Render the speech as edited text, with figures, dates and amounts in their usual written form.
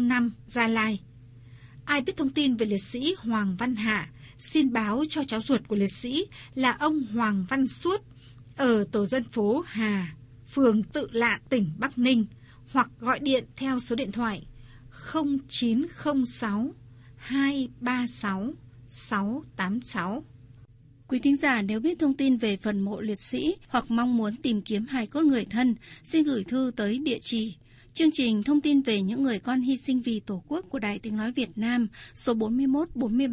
5, Gia Lai. Ai biết thông tin về liệt sĩ Hoàng Văn Hạ, xin báo cho cháu ruột của liệt sĩ là ông Hoàng Văn Suốt ở tổ dân phố Hà, phường Tự Lạn, tỉnh Bắc Ninh, hoặc gọi điện theo số điện thoại 0906 236 686. Quý thính giả nếu biết thông tin về phần mộ liệt sĩ hoặc mong muốn tìm kiếm hài cốt người thân, xin gửi thư tới địa chỉ chương trình thông tin về những người con hy sinh vì Tổ quốc của Đài Tiếng Nói Việt Nam, số 41 43